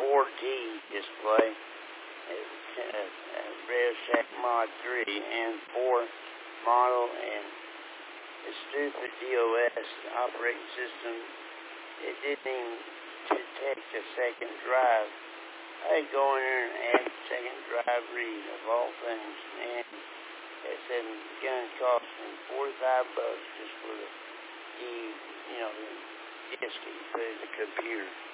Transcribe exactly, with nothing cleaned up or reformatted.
four G display, uh, uh, RevShack Mod three and four model, and the stupid DOS operating system, it didn't even detect a second drive. I go in there and add second drive read of all things, and it said it's going to cost me forty-five bucks just for the, you know, the disk that you put in the computer.